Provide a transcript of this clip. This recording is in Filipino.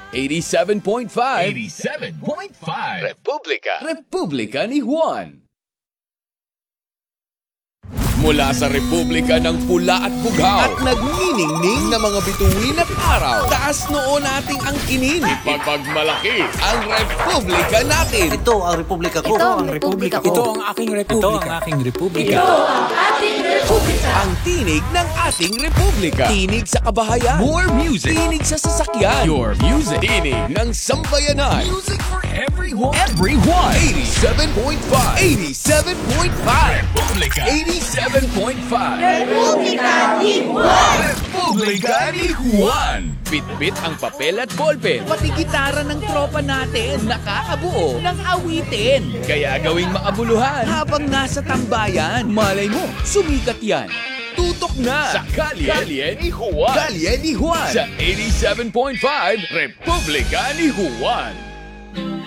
87.5 Republika ni Juan. Mula sa Republika ng Pula at Bughaw at nagniningning na mga bituin at araw, taas noo nating ang kinin. Ipagmalaki ang Republika natin. Ito ang Republika ko. Ito ang Republika ko. Ito ang aking Republika. Ito ang aking Republika. Ito ang ating Republika. Ang tinig ng ating Republika. Tinig sa kabahayan. More music. Tinig sa sasakyan. Your music. Tinig ng sambayanan. Music for everyone. 87.5. 87.5. Republika. 87.5. Republika ni Juan. Republika ni Juan. Bit-bit ang papel at ballpen. Pati gitara ng tropa natin. Nakakabuo ng awitin. Kaya gawing makabuluhan habang nasa tambayan. Malay mo, sumikat yan. Tutok na sa Kalye ni Juan. Kalye ni Juan. Sa 87.5 Republika ni Juan.